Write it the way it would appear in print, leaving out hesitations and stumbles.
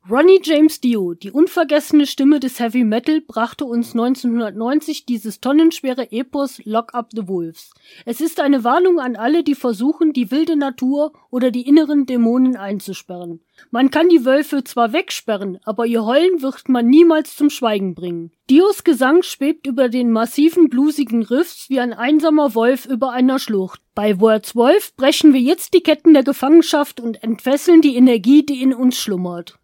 Ronnie James Dio, die unvergessene Stimme des Heavy Metal, brachte uns 1990 dieses tonnenschwere Epos Lock Up the Wolves. Es ist eine Warnung an alle, die versuchen, die wilde Natur oder die inneren Dämonen einzusperren. Man kann die Wölfe zwar wegsperren, aber ihr Heulen wird man niemals zum Schweigen bringen. Dios Gesang schwebt über den massiven, bluesigen Riffs wie ein einsamer Wolf über einer Schlucht. Bei Words Wolf brechen wir jetzt die Ketten der Gefangenschaft und entfesseln die Energie, die in uns schlummert.